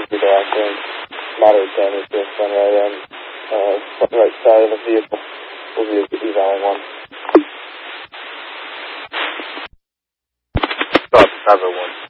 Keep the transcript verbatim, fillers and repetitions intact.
due to accident. Moderate damage to the front right end, uh, front right side of the vehicle. We'll be evaluating one. Stop, five oh one.